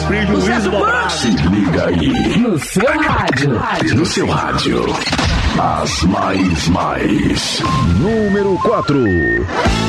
Prejuízo dobrado. Se liga aí. No seu rádio. No seu rádio. As mais. Número 4.